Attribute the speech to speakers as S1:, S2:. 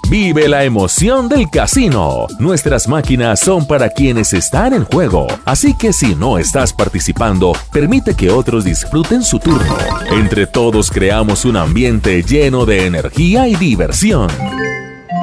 S1: Vive la emoción del casino. Nuestras máquinas son para quienes están en juego. Así que si no estás participando, permite que otros disfruten su turno. Entre todos creamos un ambiente lleno de energía y diversión.